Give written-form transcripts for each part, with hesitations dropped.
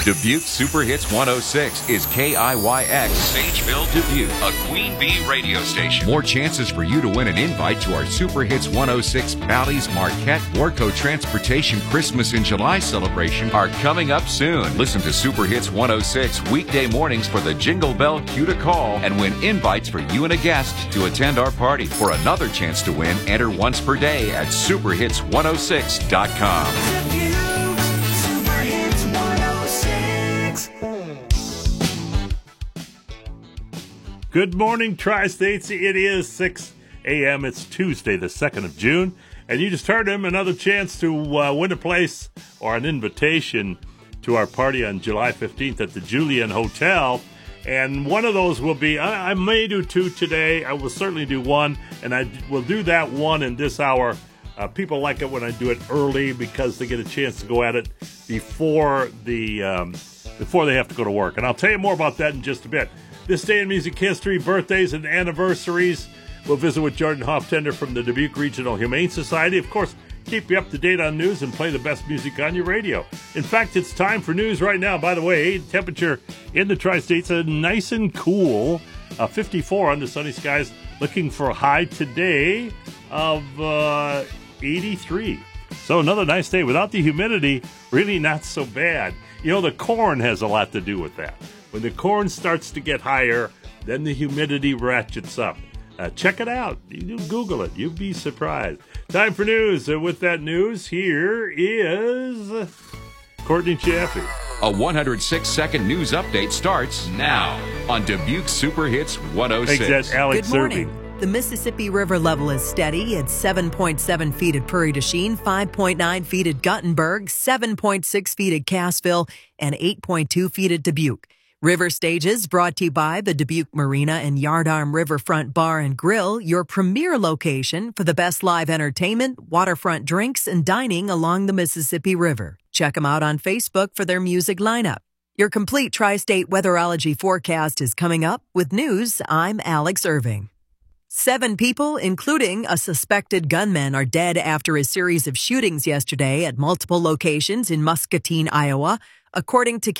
Dubuque Super Hits 106 is KIYX Sageville, Dubuque, a Queen Bee radio station. More chances for you to win an invite to our Super Hits 106 Bally's Marquette Warco Transportation Christmas in July celebration are coming up soon. Listen to Super Hits 106 weekday mornings for the Jingle Bell cue to call and win invites for you and a guest to attend our party. For another chance to win, enter once per day at superhits106.com. Good morning, Tri-States. It is 6 a.m. It's Tuesday, the 2nd of June. And you just heard him, another chance to win a place or an invitation to our party on July 15th at the Julian Hotel. And one of those will be, I may do two today. I will certainly do one. And I will do that one in this hour. People like it when I do it early because they get a chance to go at it before they have to go to work. And I'll tell you more about that in just a bit. This day in music history, birthdays and anniversaries. We'll visit with Jordan Hoftender from the Dubuque Regional Humane Society. Of course, keep you up to date on news and play the best music on your radio. In fact, it's time for news right now. By the way, temperature in the Tri-States is nice and cool. 54 under sunny skies. Looking for a high today of 83. So another nice day. Without the humidity, really not so bad. You know, the corn has a lot to do with that. When the corn starts to get higher, then the humidity ratchets up. Check it out. You Google it. You'll be surprised. Time for news. With that news, here is Courtney Chaffee. A 106-second news update starts now on Dubuque Super Hits 106. Thanks, Alex Good morning. Irving. The Mississippi River level is steady at 7.7 feet at Prairie du Chien, 5.9 feet at Guttenberg, 7.6 feet at Cassville, and 8.2 feet at Dubuque. River Stages brought to you by the Dubuque Marina and Yardarm Riverfront Bar and Grill, your premier location for the best live entertainment, waterfront drinks, and dining along the Mississippi River. Check them out on Facebook for their music lineup. Your complete Tri-State weatherology forecast is coming up. With news, I'm Alex Irving. 7 people, including a suspected gunman, are dead after a series of shootings yesterday at multiple locations in Muscatine, Iowa. According to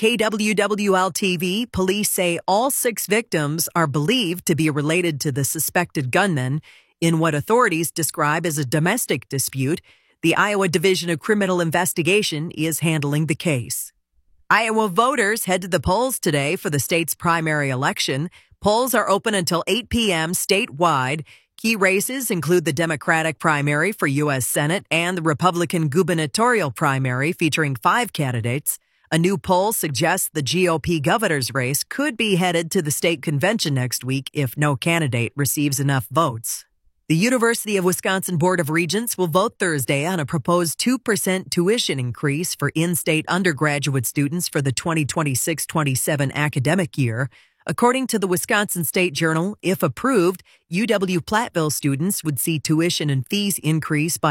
KWWL-TV, police say all 6 victims are believed to be related to the suspected gunman in what authorities describe as a domestic dispute. The Iowa Division of Criminal Investigation is handling the case. Iowa voters head to the polls today for the state's primary election. Polls are open until 8 p.m. statewide. Key races include the Democratic primary for U.S. Senate and the Republican gubernatorial primary featuring 5 candidates. A new poll suggests the GOP governor's race could be headed to the state convention next week if no candidate receives enough votes. The University of Wisconsin Board of Regents will vote Thursday on a proposed 2% tuition increase for in-state undergraduate students for the 2026-27 academic year. According to the Wisconsin State Journal, if approved, UW-Platteville students would see tuition and fees increase by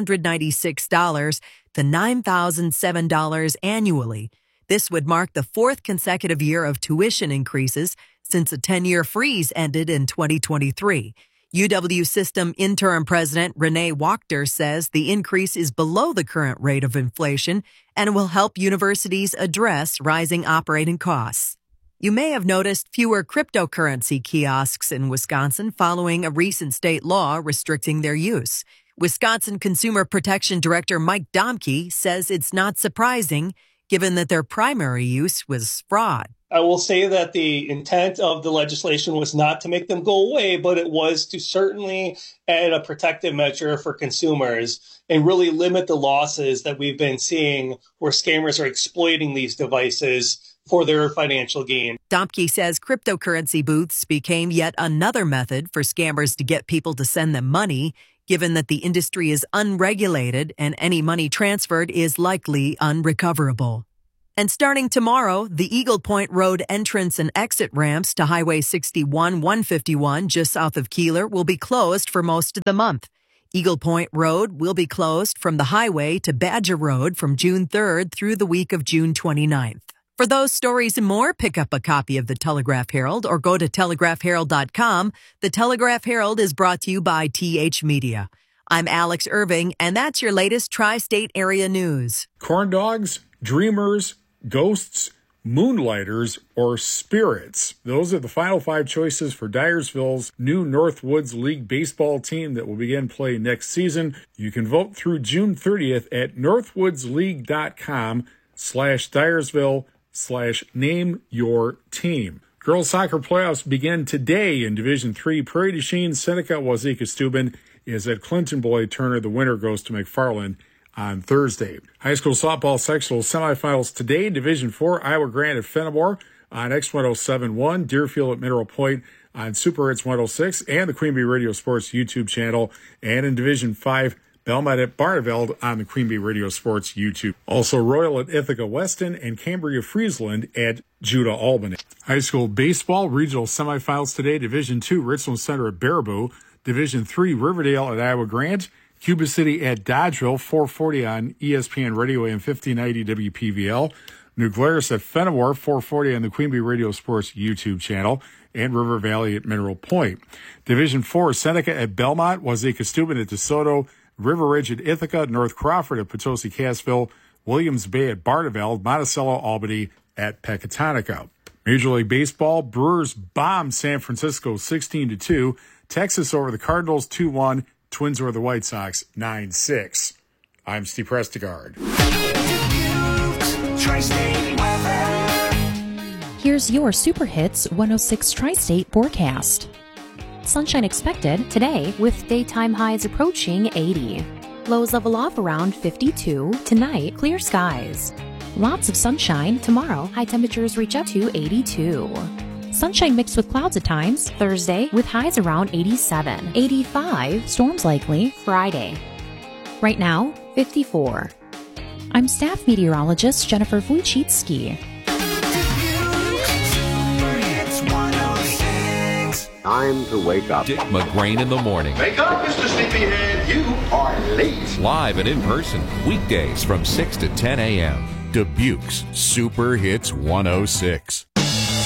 $196 to $9,007 annually. This would mark the 4th consecutive year of tuition increases since a 10-year freeze ended in 2023. UW System Interim President Renee Wachter says the increase is below the current rate of inflation and will help universities address rising operating costs. You may have noticed fewer cryptocurrency kiosks in Wisconsin following a recent state law restricting their use. Wisconsin Consumer Protection Director Mike Domke says it's not surprising, given that their primary use was fraud. I will say that the intent of the legislation was not to make them go away, but it was to certainly add a protective measure for consumers and really limit the losses that we've been seeing where scammers are exploiting these devices for their financial gain. Domke says cryptocurrency booths became yet another method for scammers to get people to send them money, given that the industry is unregulated and any money transferred is likely unrecoverable. And starting tomorrow, the Eagle Point Road entrance and exit ramps to Highway 61-151 just south of Keeler will be closed for most of the month. Eagle Point Road will be closed from the highway to Badger Road from June 3rd through the week of June 29th. For those stories and more, pick up a copy of the Telegraph Herald or go to telegraphherald.com. The Telegraph Herald is brought to you by TH Media. I'm Alex Irving, and that's your latest Tri-State area news. Corn dogs, dreamers, ghosts, Moonlighters, or Spirits. Those are the final 5 choices for Dyersville's new Northwoods League baseball team that will begin play next season. You can vote through June 30th at northwoodsleague.com/Dyersville/name-your-team. Girls soccer playoffs begin today in Division III. Prairie du Chien, Seneca, Wazeeka, Steuben is at Clinton Beloit Turner. The winner goes to McFarland on Thursday. High school softball sectional semifinals today. Division IV, Iowa Grande at Fenimore on X1071, Deerfield at Mineral Point on Super Hits 106, and the Queen Bee Radio Sports YouTube channel. And in Division V, Belmont at Barneveld on the Queen Bee Radio Sports YouTube. Also, Royal at Ithaca Weston and Cambria Friesland at Judah Albany. High school baseball regional semifinals today. Division II, Richland Center at Baraboo. Division III, Riverdale at Iowa Grande. Cuba City at Dodgeville, 440 on ESPN Radio and 1590 WPVL. New Glarus at Fenimore, 440 on the Queen Bee Radio Sports YouTube channel. And River Valley at Mineral Point. Division IV, Seneca at Belmont, Wazeeka Steuben at DeSoto, River Ridge at Ithaca, North Crawford at Potosi Cassville, Williams Bay at Barneveld, Monticello Albany at Pecatonica. Major League Baseball, Brewers bomb San Francisco 16-2. Texas over the Cardinals 2-1. Twins over the White Sox 9-6. I'm Steve Prestegard. Here's your Super Hits 106 Tri-State forecast. Sunshine expected today with daytime highs approaching 80. Lows level off around 52. Tonight, clear skies. Lots of sunshine. Tomorrow, high temperatures reach up to 82. Sunshine mixed with clouds at times. Thursday with highs around 87. 85. Storms likely. Friday. Right now, 54. I'm staff meteorologist Jennifer Wojcicki. Time to wake up. Dick McGrain in the morning. Wake up, Mr. Sleepyhead. You are late. Live and in person. Weekdays from 6 to 10 a.m. Dubuque's Super Hits 106.